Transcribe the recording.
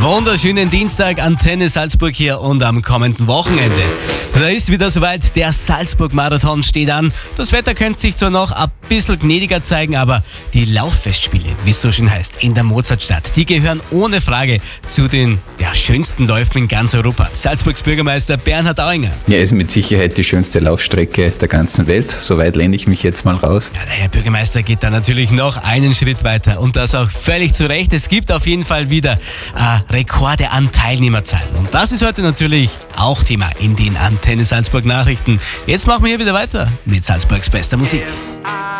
Wunderschönen Dienstag, Antenne Salzburg hier und am kommenden Wochenende. Da ist wieder soweit, der Salzburg-Marathon steht an. Das Wetter könnte sich zwar noch ein bisschen gnädiger zeigen, aber die Lauffestspiele, wie es so schön heißt, in der Mozartstadt, die gehören ohne Frage zu den schönsten Läufen in ganz Europa. Salzburgs Bürgermeister Bernhard Auinger. Ja, ist mit Sicherheit die schönste Laufstrecke der ganzen Welt. Soweit lehne ich mich jetzt mal raus. Ja, der Herr Bürgermeister geht da natürlich noch einen Schritt weiter und das auch völlig zu Recht. Es gibt auf jeden Fall wieder Rekorde an Teilnehmerzahlen. Und das ist heute natürlich auch Thema in den Antenne Salzburg Nachrichten. Jetzt machen wir hier wieder weiter mit Salzburgs bester Musik.